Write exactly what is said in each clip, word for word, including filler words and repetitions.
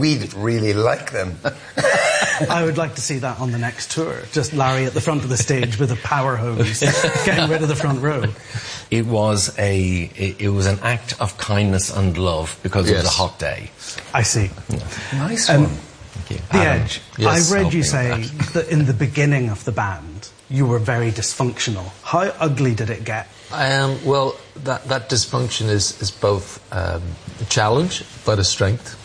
we'd really like them. I would like to see that on the next tour. Just Larry at the front of the stage with a power hose, getting rid of the front row. It was a it, it was an act of kindness and love because yes. it was a hot day. I see. Yeah. Nice um, one. Thank you. The Adam. Edge. Yes, I read you helping say that. that in the beginning of the band you were very dysfunctional. How ugly did it get? Um, well, that, that dysfunction is, is both um, a challenge but a strength,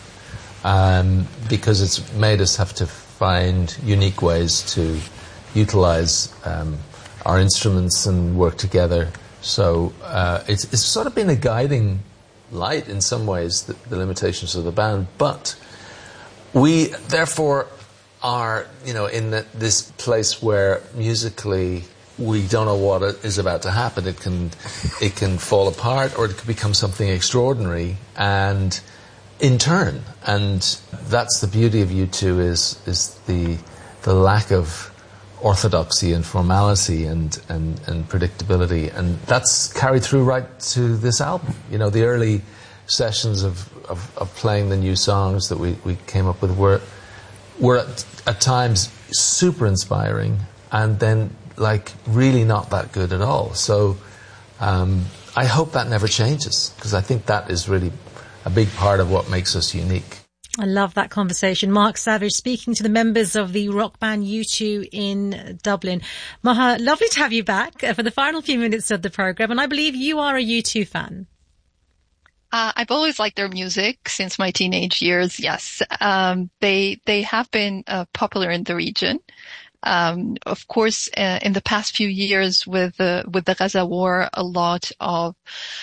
um, because it's made us have to find unique ways to utilise um, our instruments and work together. So uh, it's, it's sort of been a guiding light in some ways, the, the limitations of the band, but we therefore are, you know, in the, this place where musically we don't know what is about to happen. It can, it can fall apart, or it could become something extraordinary, and in turn. And that's the beauty of U two is is the the lack of orthodoxy and formality and, and, and predictability, and that's carried through right to this album. You know, the early sessions of, of, of playing the new songs that we, we came up with were were at, at times super inspiring, and then like really not that good at all. So um, I hope that never changes, because I think that is really a big part of what makes us unique. I love that conversation. Mark Savage speaking to the members of the rock band U two in Dublin. Maha, lovely to have you back for the final few minutes of the programme, and I believe you are a U two fan. Uh, I've always liked their music since my teenage years, yes. Um, they they have been uh, popular in the region. Um, of course, uh, in the past few years with uh, with the Gaza war, a lot of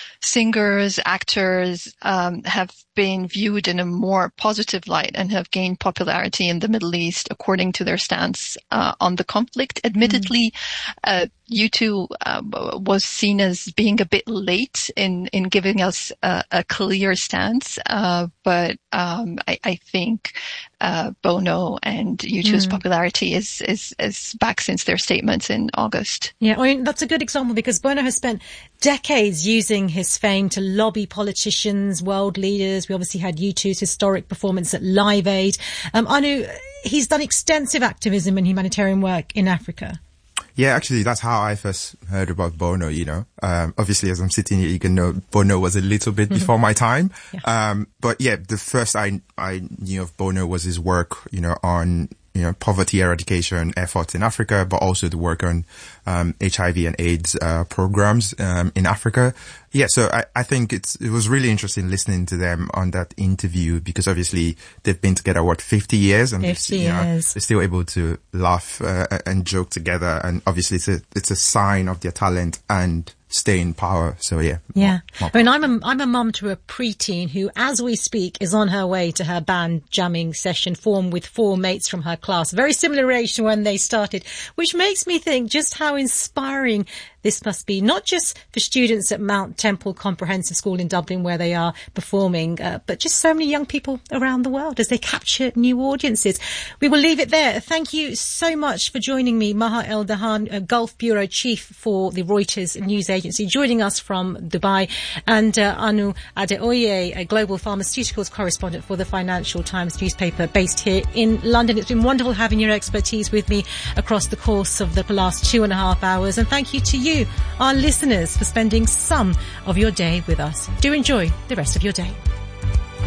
singers, actors um, have been viewed in a more positive light and have gained popularity in the Middle East according to their stance uh, on the conflict. Admittedly, mm. uh, U two uh, was seen as being a bit late in, in giving us a, a clear stance, uh, but um, I, I think uh, Bono and U two's mm. popularity is, is, is back since their statements in August. Yeah, I mean, that's a good example, because Bono has spent decades using his fame to lobby politicians, world leaders. We obviously had U two's historic performance at Live Aid. Um, Anu, he's done extensive activism and humanitarian work in Africa. Yeah, actually, that's how I first heard about Bono, you know. Um, obviously, as I'm sitting here, you can know Bono was a little bit mm-hmm. before my time. Yeah. Um, but yeah, the first I, I knew of Bono was his work, you know, on, you know, poverty eradication efforts in Africa, but also the work on um, H I V and AIDS uh, programs um, in Africa. Yeah, so I, I think it's it was really interesting listening to them on that interview, because obviously they've been together, what, fifty years? And fifty you know, years. They're still able to laugh uh, and joke together. And obviously it's a, it's a sign of their talent and stay in power. So yeah. Yeah. More, more I mean, I'm a, I'm a mum to a preteen who, as we speak, is on her way to her band jamming session formed with four mates from her class. Very similar age to when they started, which makes me think just how inspiring this must be, not just for students at Mount Temple Comprehensive School in Dublin, where they are performing, uh, but just so many young people around the world as they capture new audiences. We will leave it there. Thank you so much for joining me, Maha El-Dahan, uh, Gulf Bureau Chief for the Reuters News Agency, joining us from Dubai, and uh, Anu Adeoye, a global pharmaceuticals correspondent for the Financial Times newspaper based here in London. It's been wonderful having your expertise with me across the course of the last two and a half hours. And thank you to you, our listeners, for spending some of your day with us. Do enjoy the rest of your day.